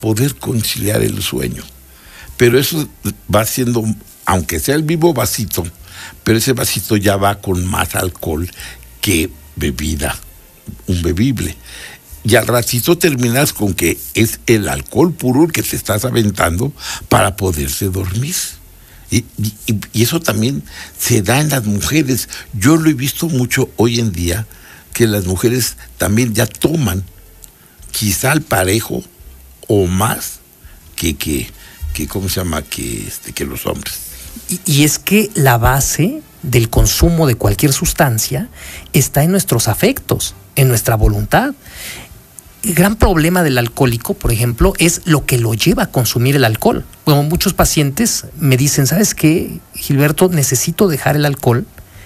poder conciliar el sueño. Pero eso va siendo, aunque sea el mismo vasito, pero ese vasito ya va con más alcohol que bebida, un bebible. Y al ratito terminas con que es el alcohol puro el que te estás aventando para poderse dormir. Y eso también se da en las mujeres. Yo lo he visto mucho hoy en día, que las mujeres también ya toman quizá al parejo o más que ¿cómo se llama? Que los hombres. Y es que la base del consumo de cualquier sustancia está en nuestros afectos, en nuestra voluntad. El gran problema del alcohólico, por ejemplo, es lo que lo lleva a consumir el alcohol. Bueno, muchos pacientes me dicen, ¿sabes qué, Gilberto? Necesito dejar el alcohol.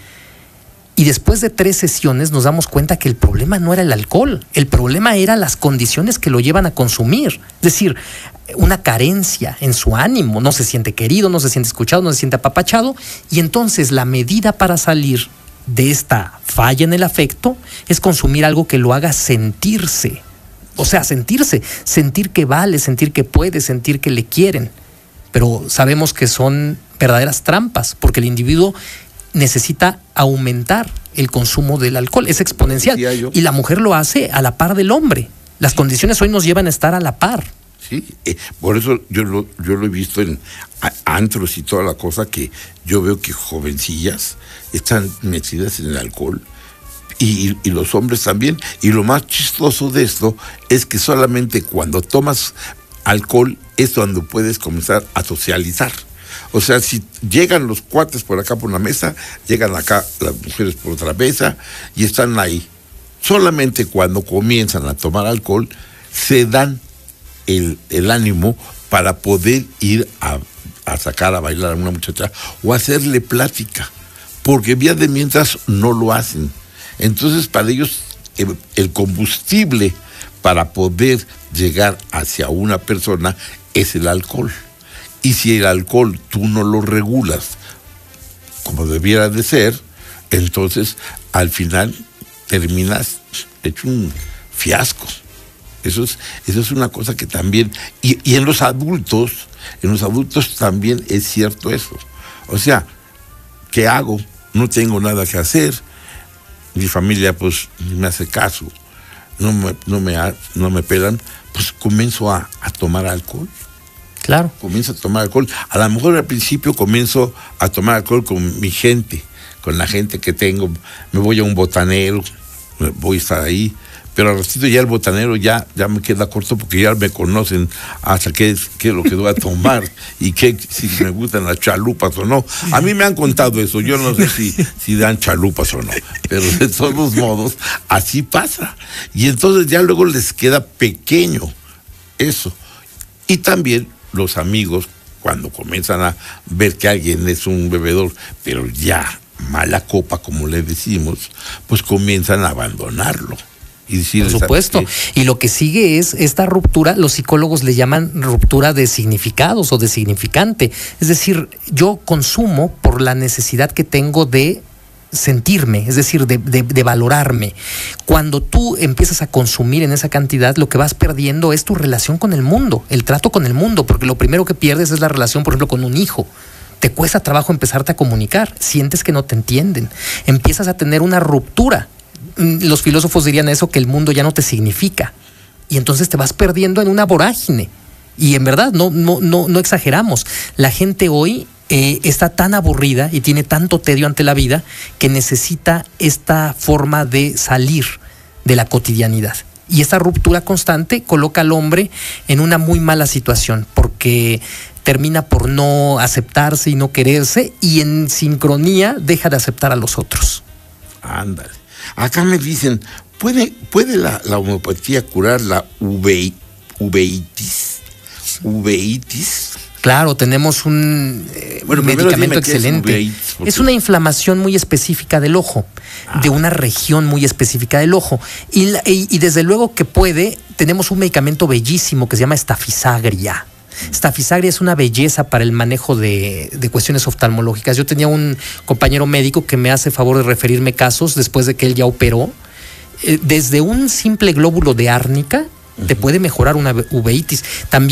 Y después de 3 sesiones nos damos cuenta que el problema no era el alcohol, el problema eran las condiciones que lo llevan a consumir. Es decir, una carencia en su ánimo, no se siente querido, no se siente escuchado, no se siente apapachado, y entonces la medida para salir de esta falla en el afecto es consumir algo que lo haga sentirse. O sea, sentir que vale, sentir que puede, sentir que le quieren. Pero sabemos que son verdaderas trampas, porque el individuo necesita aumentar el consumo del alcohol, es exponencial. Y la mujer lo hace a la par del hombre. Las condiciones hoy nos llevan a estar a la par. Sí, por eso yo lo he visto en antros y toda la cosa, que yo veo que jovencillas están metidas en el alcohol y los hombres también. Y lo más chistoso de esto es que solamente cuando tomas alcohol es cuando puedes comenzar a socializar. O sea, si llegan los cuates por acá por una mesa, llegan acá las mujeres por otra mesa y están ahí. Solamente cuando comienzan a tomar alcohol se dan el ánimo para poder ir a sacar a bailar a una muchacha o hacerle plática, porque vía de mientras no lo hacen. Entonces para ellos el combustible para poder llegar hacia una persona es el alcohol. Y si el alcohol tú no lo regulas como debiera de ser, entonces al final terminas hecho un fiasco. Eso es una cosa que también, y en los adultos también es cierto eso. O sea, ¿qué hago? No tengo nada que hacer, mi familia pues me hace caso, no me pelan, pues comienzo a tomar alcohol. Claro. Comienzo a tomar alcohol. A lo mejor al principio comienzo a tomar alcohol con mi gente, con la gente que tengo. Me voy a un botanero, voy a estar ahí, pero al ratito ya el botanero ya me queda corto, porque ya me conocen hasta qué es lo que voy a tomar y si me gustan las chalupas o no. A mí me han contado eso, yo no sé si dan chalupas o no, pero de todos modos así pasa. Y entonces ya luego les queda pequeño eso. Y también los amigos, cuando comienzan a ver que alguien es un bebedor, pero ya mala copa, como le decimos, pues comienzan a abandonarlo. Y decir, por supuesto. Y lo que sigue es esta ruptura, los psicólogos le llaman ruptura de significados o de significante. Es decir, yo consumo por la necesidad que tengo de sentirme, es decir, de valorarme. Cuando tú empiezas a consumir en esa cantidad, lo que vas perdiendo es tu relación con el mundo, el trato con el mundo, porque lo primero que pierdes es la relación, por ejemplo, con un hijo. Te cuesta trabajo empezarte a comunicar, sientes que no te entienden, empiezas a tener una ruptura. Los filósofos dirían eso, que el mundo ya no te significa, y entonces te vas perdiendo en una vorágine. Y en verdad, no exageramos. La gente hoy está tan aburrida y tiene tanto tedio ante la vida que necesita esta forma de salir de la cotidianidad. Y esta ruptura constante coloca al hombre en una muy mala situación, porque termina por no aceptarse y no quererse, y en sincronía deja de aceptar a los otros. Ándale. Acá me dicen, ¿puede la homeopatía curar la uveitis? ¿Uveitis? Claro, tenemos un medicamento excelente. Es una inflamación muy específica del ojo, de una región muy específica del ojo. Y desde luego que tenemos un medicamento bellísimo que se llama Staphysagra. Staphysagra es una belleza para el manejo de cuestiones oftalmológicas. Yo tenía un compañero médico que me hace favor de referirme casos después de que él ya operó. Desde un simple glóbulo de árnica te puede mejorar una uveitis. También